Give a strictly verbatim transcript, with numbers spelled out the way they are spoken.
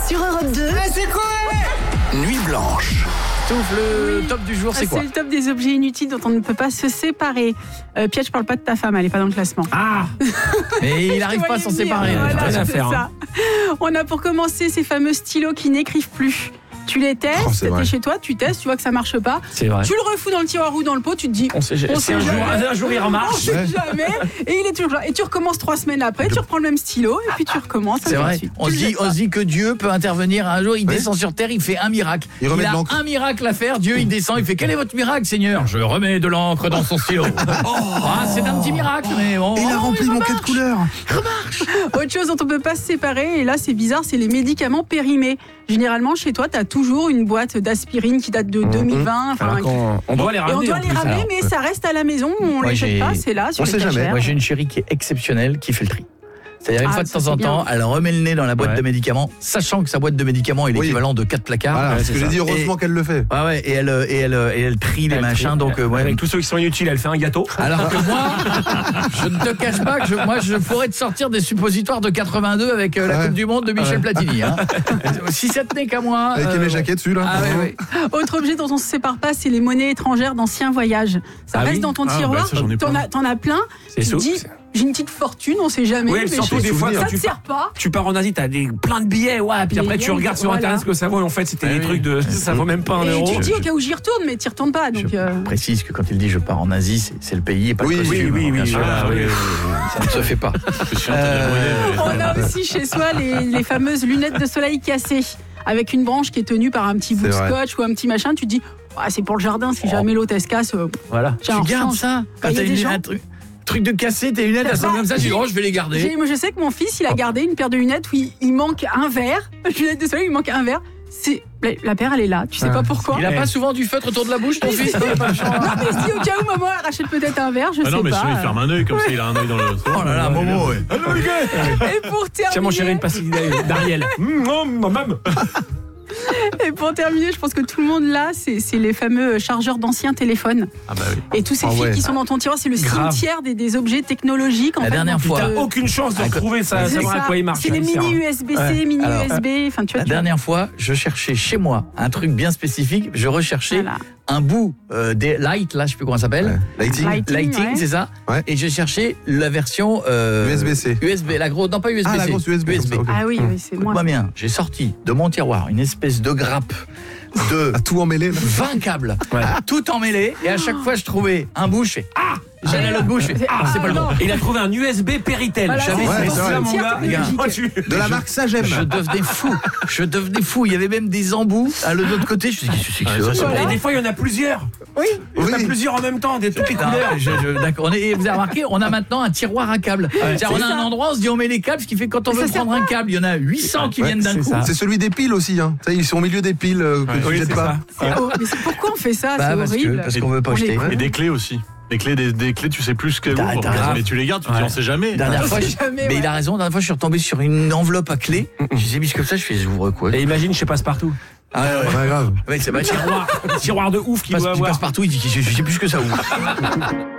sur Europe deux. Ah, c'est quoi? Nuit blanche. Sauf le Oui. top du jour, c'est Ah, quoi? C'est le top des objets inutiles dont on ne peut pas se séparer. Euh, Pierre, je parle pas de ta femme, elle est pas dans le classement. Ah Mais il n'arrive Je pas à voyais s'en venir, séparer. voilà, Rien à c'est faire. ça. On a pour commencer ces fameux stylos qui n'écrivent plus. Tu les testes, Oh, c'est t'es vrai. chez toi, tu testes, tu vois que ça marche pas. C'est vrai. Tu le refous dans le tiroir ou dans le pot, tu te dis On sait, on si sait un, jour, jamais. un jour il on remarche. sait Ouais. jamais, et il est toujours là. Et tu recommences trois semaines après, tu reprends le même stylo, et puis tu recommences. C'est ainsi de vrai. suite. On Tu se, le dit, jettes on pas. se dit que Dieu peut intervenir un jour, il Oui. descend sur terre, il fait un miracle. Il remet de a l'encre. un miracle à faire, Dieu il descend, il fait quel est votre miracle, Seigneur? Je remets de l'encre dans son stylo. Ah, c'est un petit miracle, mais bon. Et il a Oh, rempli mon remarche. quai de couleurs. Autre chose dont on peut pas se séparer, et là c'est bizarre, c'est les médicaments périmés. Généralement, chez toi, tu as toujours une boîte d'aspirine qui date de deux mille vingt. enfin, Alors qu'on- on doit les et on ramener. doit en les plus, ramener, alors. mais ça reste à la maison, on Moi, les jette j'ai- pas, c'est là, sur On les sait jamais. étagères. Moi j'ai une chérie qui est exceptionnelle, qui fait le tri. C'est-à-dire une Ah, fois de ça, temps en c'est temps, bien. elle remet le nez dans la boîte Ouais. de médicaments, sachant que sa boîte de médicaments est Oui. l'équivalent de quatre placards. Voilà, Ouais, parce c'est que j'ai ça. dit heureusement qu'elle le fait. Ouais, ouais, et elle, euh, et elle, euh, et elle trie les Elle machins, trie- donc euh, ouais. Avec tous ceux qui sont inutiles, elle fait un gâteau. Alors que moi, je ne te cache pas que je, moi, je pourrais te sortir des suppositoires de quatre-vingt-deux avec euh, la Ouais. Coupe du Monde de Michel Ouais. Platini. Hein. Si ça tenait qu'à moi. Avec euh, Aimé bon. Jacquet dessus, là. Ah ouais, ouais. Autre objet dont on se sépare pas, c'est les monnaies étrangères d'anciens voyages. Ça Ah reste oui dans ton Ah, tiroir, bah ça, j'en ai t'en plein. as, t'en as plein. C'est Tu te sou- dis, c'est- j'ai une petite fortune, on sait jamais. Oui, mais surtout je- des fois, ça quand te tu sert pas. Tu pars en Asie, t'as des, plein de billets, ouais, puis Les après tu yens, regardes sur voilà. internet ce que ça vaut, et en fait c'était des trucs de. Ça vaut même pas un Et euro. tu te dis au cas où j'y retourne, mais tu retournes pas. Donc, Je euh, précise que quand il dit je pars en Asie, c'est, c'est le pays et pas Oui, le costume. Oui, oui, hein, bien oui, sûr. voilà, oui, oui, Ça ne se fait pas. on a aussi chez soi les, les fameuses lunettes de soleil cassées, avec une branche qui est tenue par un petit bout de C'est vrai. scotch ou un petit machin. Tu te dis, ah, c'est pour le jardin, si jamais l'autre elle se casse. euh, Voilà. j'ai Tu un gardes rechange. ça Bah, quand y a t'as des une, gens- un truc, truc de casser, tes lunettes, elles sont Bah, comme ça, tu dis j'ai- oh, je vais les garder. J'ai- moi, je sais que mon fils, il a gardé une paire de lunettes où il, il manque un verre. Lunettes de soleil, il manque un verre. C'est, la, la paire, elle est là. Tu sais Ah, pas pourquoi. Il a pas souvent du feutre autour de la bouche, ton fils? Non, mais si au cas où maman elle rachète peut-être un verre, je Ah sais non, mais pas. sinon il ferme un œil comme ça, il a un œil dans le. Oh là là, Momo, ouais. Et pour terminer, Tiens, mon chéri, une pastille d'Ariel. Hum, non, maman. et pour terminer, je pense que tout le monde là, c'est, c'est les fameux chargeurs d'anciens téléphones. Ah bah oui. Et tous ces Ah fils ouais. qui sont dans ton tiroir, c'est le Grave. cimetière des, des objets technologiques. En La fait, dernière donc, fois. T'as euh, aucune chance de Ah, retrouver ça, c'est savoir à ça. quoi il marche. C'est les hein, il mini sert. U S B C, Ouais. mini Alors, U S B. Enfin, tu vois. La tu- dernière fois, je cherchais chez moi un truc bien spécifique. Je recherchais Voilà. un bout euh, des lights, là, je sais plus comment ça s'appelle. Ouais. Lighting. Light. Lighting, ouais. c'est ça. Ouais. Et je cherchais la version euh, U S B C. U S B, la grosse, non pas U S B C. Ah, la grosse U S B. comme ça, ok. Ah oui, oui, c'est Écoute-moi moi. bien, j'ai sorti de mon tiroir une espèce de grappe de Ah, tout emmêlé, là. vingt câbles, tout emmêlé, et à chaque fois je trouvais un bout, je fais ah, j'allais à l'autre bout, je fais ah, c'est pas le bon. Et il a trouvé un U S B Péritel. Voilà, J'avais c'est fait ça, ça, mon c'est gars. technologique. Oh, tu- De la marque Sagem. Je devenais fou, je devenais fou. Il y avait même des embouts à l'autre côté. Je me suis dit, qu'est-ce que c'est que ça, Voilà. Et des fois, il y en a plusieurs. Oui. Il y en a Oui. plusieurs en même temps, des toutes les Non, couleurs. je- je- d'accord. On est- vous avez remarqué, on a maintenant un tiroir à câbles. C'est-à-dire, on a c'est un ça. endroit, on se dit on met les câbles, ce qui fait que quand on Mais veut ça sert prendre un câble, il y en a huit cents qui Ouais, viennent d'un c'est coup. ça. C'est celui des piles aussi, hein. Ça, ils sont au milieu des piles euh, que tu Oui, jettes c'est pas. ça. Oh, mais c'est pourquoi on fait ça? Bah, C'est parce que horrible. parce qu'on veut pas On jeter. les- Et des clés aussi. Des clés, des, des clés, tu sais plus ce qu'elles T'as- ouvrent. t'as- Mais tu les gardes, tu te dis Ouais. on sait jamais. Dernière On fois, sait je- jamais, mais ouais. il a raison. La dernière fois, je suis retombé sur une enveloppe à clé. Je les ai mis comme ça. Je fais, j'ouvre quoi? Et imagine, je sais pas partout. Ah ouais, ouais. Ouais, grave. Ouais, c'est pas Tiroir, tiroir de ouf qu'il Passe, doit tu avoir. passes partout. Il dit, je, je sais plus ce que ça ouvre.